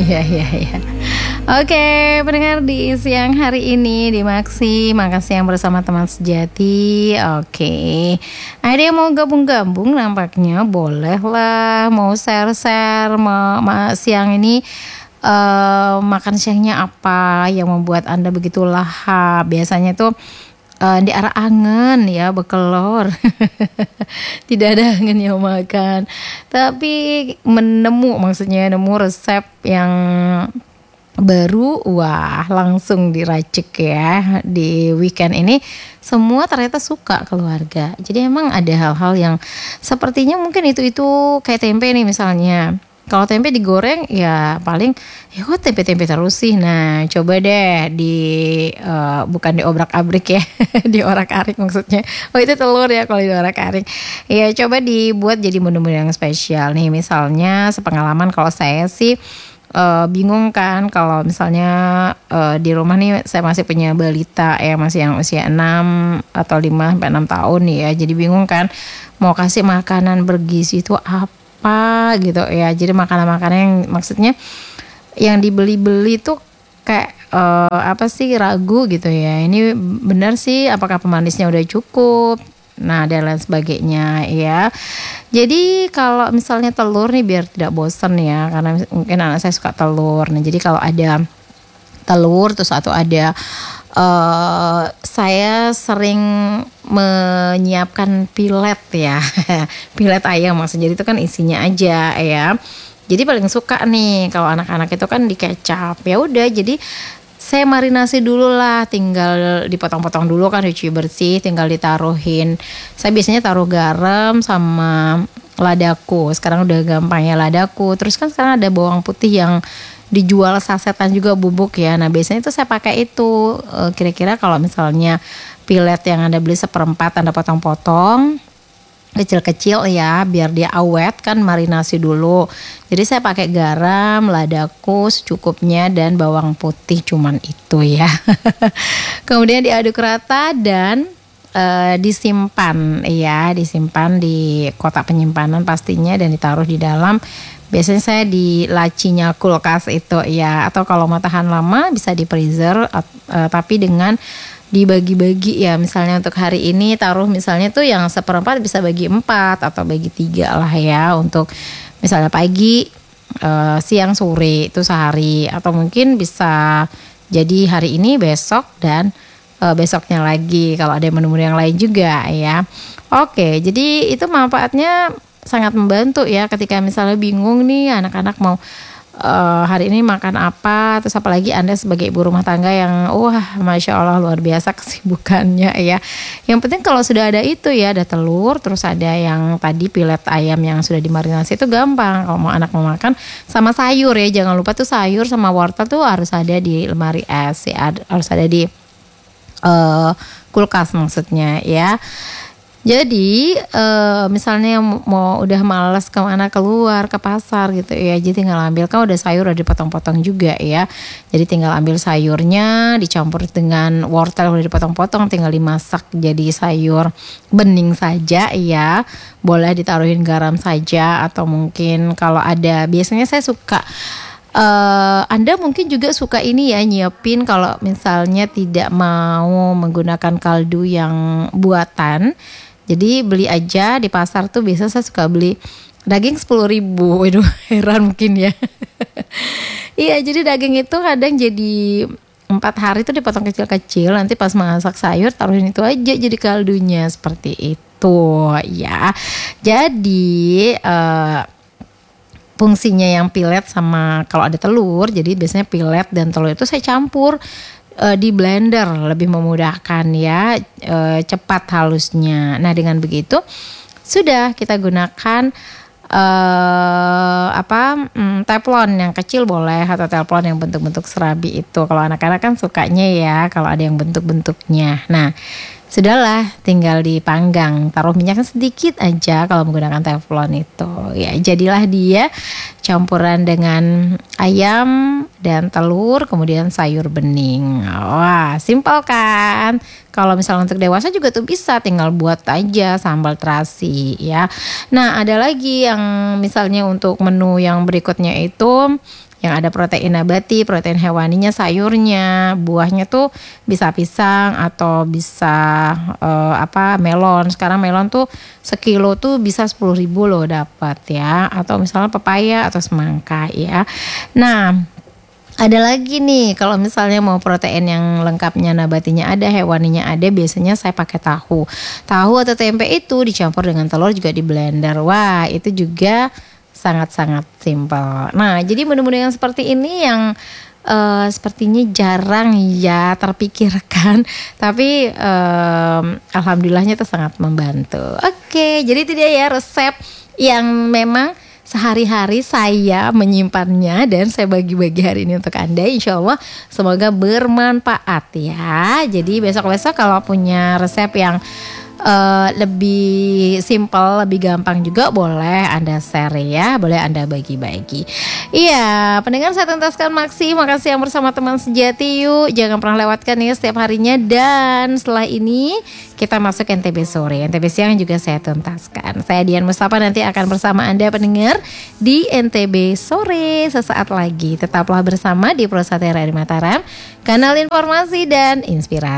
Iya, iya, iya. Oke, pendengar di siang hari ini di Maksi, makasih yang bersama teman sejati. Oke, ada yang mau gabung-gabung nampaknya boleh lah. Mau share-share siang ini makan siangnya apa yang membuat Anda begitu lahap. Biasanya tuh di arah angen ya bekelor. Tidak ada angen yang makan, tapi maksudnya nemu resep yang baru, wah langsung diracik ya di weekend ini. Semua ternyata suka keluarga. Jadi emang ada hal-hal yang sepertinya mungkin itu kayak tempe nih misalnya. Kalau tempe digoreng ya paling ya kok tempe-tempe terus sih. Nah coba deh bukan diobrak-abrik ya, diorak-arik maksudnya. Oh itu telur ya kalau diorak-arik. Ya coba dibuat jadi menu-menu yang spesial nih. Misalnya sepengalaman kalau saya sih bingung kan kalau misalnya di rumah nih saya masih punya balita ya, masih yang usia 6 atau 5 sampai 6 tahun nih ya. Jadi bingung kan mau kasih makanan bergizi itu apa gitu ya. Jadi makanan-makanan yang maksudnya yang dibeli-beli tuh kayak apa sih, ragu gitu ya. Ini benar sih apakah pemanisnya udah cukup. Nah dan lain sebagainya ya. Jadi kalau misalnya telur nih biar tidak bosan ya, karena mungkin anak saya suka telur. Nah jadi kalau ada telur terus atau ada saya sering menyiapkan pilet ya. Pilet ayam maksudnya, jadi itu kan isinya aja ya. Jadi paling suka nih kalau anak-anak itu kan dikecap. Ya udah jadi saya marinasi dulu lah, tinggal dipotong-potong dulu kan, dicuci bersih, tinggal ditaruhin. Saya biasanya taruh garam sama ladaku. Sekarang udah gampang ya ladaku. Terus kan sekarang ada bawang putih yang dijual sasetan juga bubuk ya. Nah biasanya itu saya pakai itu. Kira-kira kalau misalnya pilet yang Anda beli 1/4 Anda potong-potong kecil-kecil ya, biar dia awet kan, marinasi dulu. Jadi saya pakai garam, ladaku secukupnya dan bawang putih cuman itu ya. Kemudian diaduk rata dan disimpan ya, disimpan di kotak penyimpanan pastinya dan ditaruh di dalam. Biasanya saya di lacinya kulkas itu ya, atau kalau mau tahan lama bisa di freezer, tapi dengan dibagi-bagi ya, misalnya untuk hari ini taruh misalnya tuh yang 1/4 bisa bagi 4 atau bagi 3 lah ya, untuk misalnya pagi, siang, sore itu sehari, atau mungkin bisa jadi hari ini, besok dan besoknya lagi kalau ada menu-menu yang lain juga ya. Oke, jadi itu manfaatnya sangat membantu ya ketika misalnya bingung nih anak-anak mau hari ini makan apa, terus apalagi Anda sebagai ibu rumah tangga yang wah Masya Allah luar biasa kesibukannya ya. Yang penting kalau sudah ada itu ya, ada telur, terus ada yang tadi pilet ayam yang sudah dimarinasi, itu gampang kalau mau anak mau makan. Sama sayur ya, jangan lupa tuh sayur sama wortel tuh harus ada di lemari es ya, harus ada di kulkas maksudnya ya. Jadi misalnya mau udah malas kemana keluar ke pasar gitu ya, jadi tinggal ambil, kan udah sayur udah dipotong-potong juga ya. Jadi tinggal ambil sayurnya dicampur dengan wortel udah dipotong-potong, tinggal dimasak jadi sayur bening saja ya. Boleh ditaruhin garam saja, atau mungkin kalau ada, biasanya saya suka Anda mungkin juga suka ini ya, nyiapin kalau misalnya tidak mau menggunakan kaldu yang buatan. Jadi beli aja di pasar tuh, biasa saya suka beli daging 10.000. Waduh heran mungkin ya. Iya, jadi daging itu kadang jadi 4 hari tuh dipotong kecil-kecil. Nanti pas masak sayur taruhin itu aja jadi kaldunya, seperti itu ya. Jadi fungsinya yang pilet sama kalau ada telur, jadi biasanya pilet dan telur itu saya campur di blender, lebih memudahkan ya, cepat halusnya. Nah dengan begitu sudah kita gunakan teflon yang kecil boleh, atau teflon yang bentuk-bentuk serabi itu. Kalau anak-anak kan sukanya ya kalau ada yang bentuk-bentuknya. Nah sudahlah, tinggal dipanggang, taruh minyaknya sedikit aja kalau menggunakan teflon itu. Ya jadilah dia campuran dengan ayam dan telur, kemudian sayur bening. Wah, simpel kan? Kalau misalnya untuk dewasa juga tuh bisa, tinggal buat aja sambal terasi ya. Nah, ada lagi yang misalnya untuk menu yang berikutnya itu yang ada protein nabati, protein hewaninya, sayurnya, buahnya tuh bisa pisang atau bisa melon. Sekarang melon tuh sekilo tuh bisa 10.000 loh dapat ya. Atau misalnya pepaya atau semangka ya. Nah, ada lagi nih, kalau misalnya mau protein yang lengkapnya, nabatinya ada, hewaninya ada, biasanya saya pakai tahu. Tahu atau tempe itu dicampur dengan telur juga di blender. Wah, itu juga sangat-sangat simpel. Nah, jadi menu-menu yang seperti ini yang sepertinya jarang ya terpikirkan, tapi alhamdulillahnya itu sangat membantu. Oke, jadi itu dia ya resep yang memang sehari-hari saya menyimpannya dan saya bagi-bagi hari ini untuk Anda. Insya Allah semoga bermanfaat ya. Jadi besok-besok kalau punya resep yang lebih simple, lebih gampang juga boleh Anda share ya, boleh Anda bagi-bagi. Iya, pendengar saya tuntaskan Maksi, makasih yang bersama teman sejati. Yuk, jangan pernah lewatkan ya setiap harinya. Dan setelah ini kita masuk NTB sore, NTB siang juga saya tuntaskan. Saya Dian Mustafa nanti akan bersama Anda pendengar di NTB sore sesaat lagi. Tetaplah bersama di Pro Satera di Mataram, kanal informasi dan inspirasi.